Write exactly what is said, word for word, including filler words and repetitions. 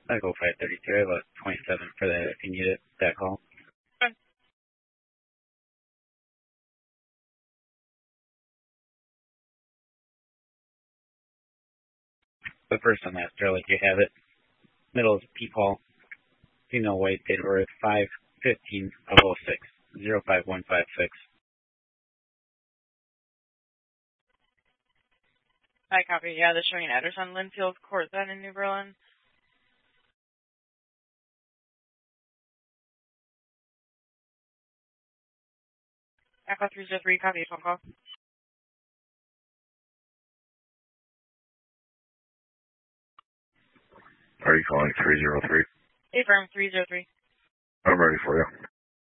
Echo five thirty-two, I have a twenty-seven for that if you need it, that call. Okay. The first and last Sterling, you have it. Middle is Peepaw. Female white, date of birth five fifteen of oh six, zero five one five six. I copy. Yeah, they're showing an address on Linfield Court then in New Berlin. Echo three zero three, copy phone call. Are you calling three zero three? Affirm three zero three. I'm ready for you.